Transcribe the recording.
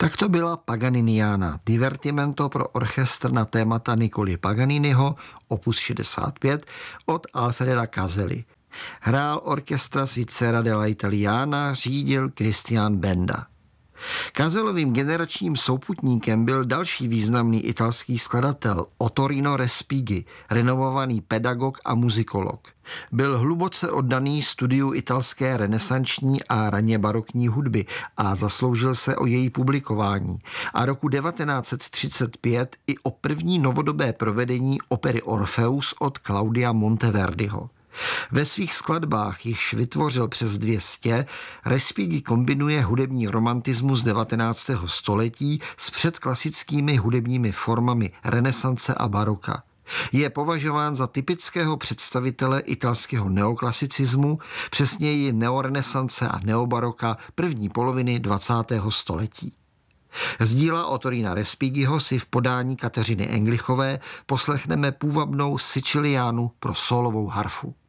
Tak to byla Paganiniana, divertimento pro orchestr na témata Niccoly Paganiniho, opus 65, od Alfreda Caselli. Hrál orchestra Svizzera della Italiana, řídil Christian Benda. Casellovým generačním souputníkem byl další významný italský skladatel Ottorino Respighi, renomovaný pedagog a muzikolog. Byl hluboce oddaný studiu italské renesanční a raně barokní hudby a zasloužil se o její publikování. A roku 1935 i o první novodobé provedení opery Orpheus od Claudia Monteverdiho. Ve svých skladbách, jichž vytvořil přes 200, Respighi kombinuje hudební romantismus 19. století s předklasickými hudebními formami renesance a baroka. Je považován za typického představitele italského neoklasicismu, přesněji neorenesance a neobaroka první poloviny 20. století. Z díla Ottorina Respighiho si v podání Kateřiny Englichové poslechneme půvabnou Siciliánu pro sólovou harfu.